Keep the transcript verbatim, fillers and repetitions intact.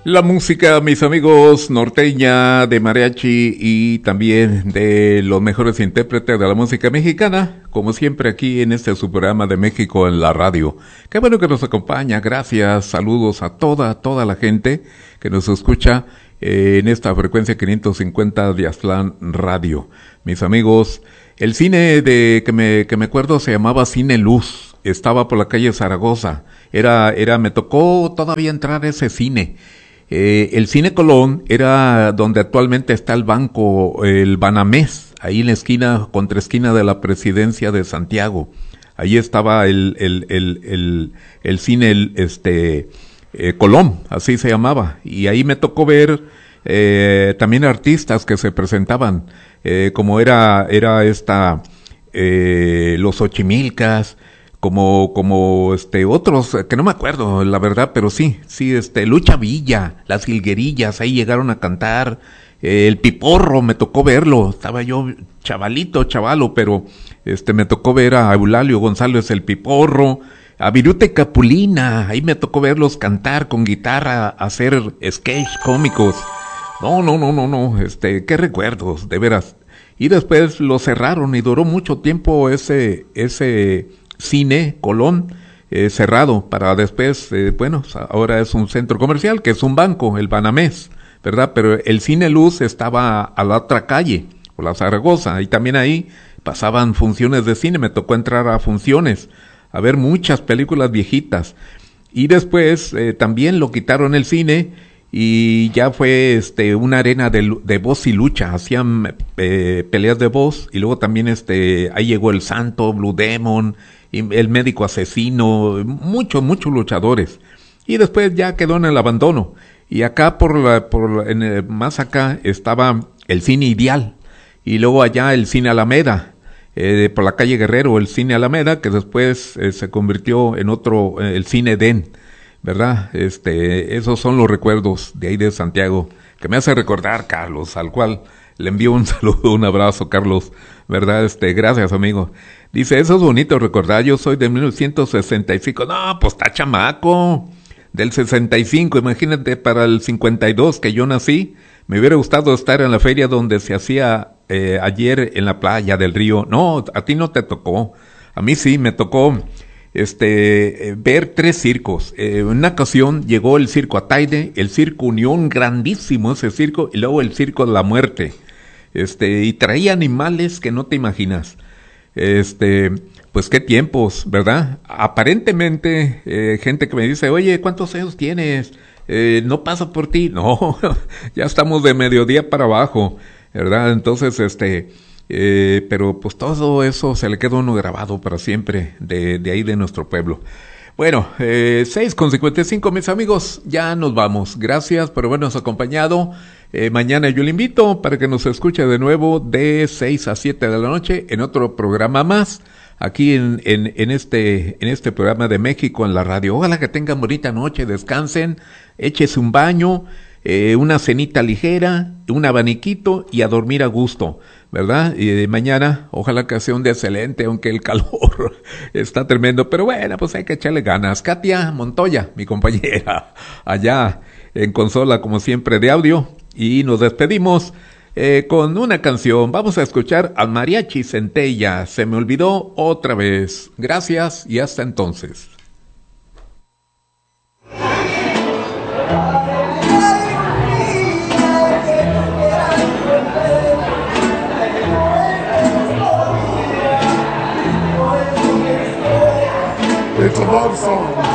La música, mis amigos, norteña, de mariachi y también de los mejores intérpretes de la música mexicana, como siempre aquí en este su programa de México en la radio. Qué bueno que nos acompaña, gracias, saludos a toda, toda la gente que nos escucha eh, en esta frecuencia quinientos cincuenta de Aztlán Radio. Mis amigos, el cine de que me, que me acuerdo se llamaba Cine Luz, estaba por la calle Zaragoza, era, era, me tocó todavía entrar a ese cine. Eh, el Cine Colón era donde actualmente está el banco, el Banamex, ahí en la esquina, contra esquina de la Presidencia de Santiago. Ahí estaba el, el, el, el, el cine, el, este, eh, Colón, así se llamaba. Y ahí me tocó ver, eh, también artistas que se presentaban, eh, como era, era esta, eh, los Xochimilcas, como como este otros que no me acuerdo la verdad, pero sí, sí este Lucha Villa, las Jilguerillas ahí llegaron a cantar, eh, el Piporro me tocó verlo, estaba yo chavalito, chavalo, pero este me tocó ver a Eulalio González el Piporro, a Viruta y Capulina, ahí me tocó verlos cantar con guitarra, hacer sketch cómicos. No, no, no, no, no, este, qué recuerdos, de veras. Y después lo cerraron y duró mucho tiempo ese ese Cine Colón eh, cerrado para después, eh, bueno, ahora es un centro comercial que es un banco, el Banamex, ¿verdad? Pero el Cine Luz estaba a la otra calle, por la Zaragoza, y también ahí pasaban funciones de cine, me tocó entrar a funciones, a ver muchas películas viejitas, y después eh, también lo quitaron el cine y ya fue este una arena de, de voz y lucha, hacían eh, peleas de voz, y luego también este ahí llegó el Santo, Blue Demon, el Médico Asesino, muchos, muchos luchadores, y después ya quedó en el abandono, y acá por la, por la, en el, más acá estaba el Cine Ideal, y luego allá el Cine Alameda, eh, por la calle Guerrero, el Cine Alameda, que después eh, se convirtió en otro, eh, el Cine Den, ¿verdad? Este, esos son los recuerdos de ahí de Santiago, que me hace recordar Carlos, al cual le envío un saludo, un abrazo, Carlos, ¿verdad? Este, gracias, amigo. Dice, eso es bonito recordar, yo soy de mil novecientos sesenta y cinco. No, pues está chamaco. Del sesenta y cinco, imagínate, para el cincuenta y dos que yo nací, me hubiera gustado estar en la feria donde se hacía eh, ayer en la playa del río. No, a ti no te tocó. A mí sí, me tocó este eh, ver tres circos. Eh, en una ocasión llegó el Circo Ataide, el Circo Unión, grandísimo ese circo, y luego el Circo de la Muerte. Este, y traía animales que no te imaginas. Este, pues qué tiempos, ¿verdad? Aparentemente, eh, gente que me dice, oye, ¿cuántos años tienes? Eh, no pasa por ti. No, ya estamos de mediodía para abajo, ¿verdad? Entonces, este, eh, pero pues todo eso se le queda uno grabado para siempre de, de ahí de nuestro pueblo. Bueno, eh, seis con cincuenta y cinco, mis amigos, ya nos vamos. Gracias por habernos acompañado. Eh, mañana yo le invito para que nos escuche de nuevo de seis a siete de la noche en otro programa más, aquí en, en, en este, en este programa de México en la radio. Ojalá que tengan bonita noche, descansen, échese un baño, eh, una cenita ligera, un abaniquito y a dormir a gusto, ¿verdad? Y de mañana, ojalá que sea un día excelente, aunque el calor está tremendo, pero bueno, pues hay que echarle ganas. Katia Montoya, mi compañera, allá en consola, como siempre, de audio, y nos despedimos eh, con una canción. Vamos a escuchar al Mariachi Centella, Se me olvidó otra vez. Gracias y hasta entonces. It's a love song.